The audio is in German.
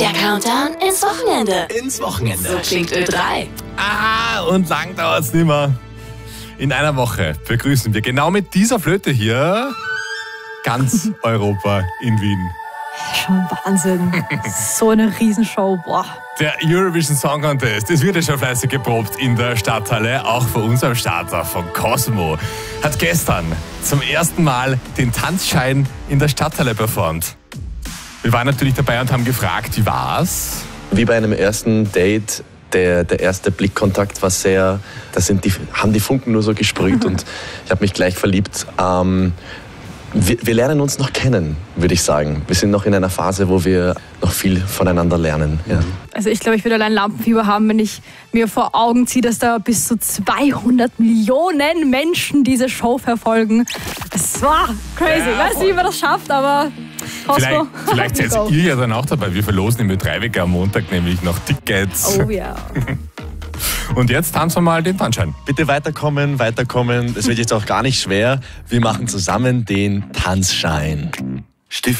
Der Countdown ins Wochenende. Ins Wochenende. So klingt Ö3. Aha, und lang dauert's nimmer. In einer Woche begrüßen wir genau mit dieser Flöte hier ganz Europa in Wien. Schon Wahnsinn. So eine Riesenshow, boah. Der Eurovision Song Contest, es wird ja schon fleißig geprobt in der Stadthalle, auch vor unserem Starter von Cosmo. Hat gestern zum ersten Mal den Tanzschein in der Stadthalle performt. Wir waren natürlich dabei und haben gefragt, wie war's? Wie bei einem ersten Date, der erste Blickkontakt war sehr, haben die Funken nur so gesprüht und ich habe mich gleich verliebt. Wir lernen uns noch kennen, würde ich sagen. Wir sind noch in einer Phase, wo wir noch viel voneinander lernen. Ja. Also ich glaube, ich würde allein Lampenfieber haben, wenn ich mir vor Augen ziehe, dass da bis zu 200 Millionen Menschen diese Show verfolgen. Das war crazy. Ich weiß nicht, wie man das schafft, aber Cosmo. Vielleicht seid ihr ja dann auch dabei. Wir verlosen im Ö3-Wecker am Montag nämlich noch Tickets. Oh ja. Und jetzt tanzen wir mal den Tanzschein. Bitte weiterkommen. Das wird jetzt auch gar nicht schwer. Wir machen zusammen den Tanzschein. Stift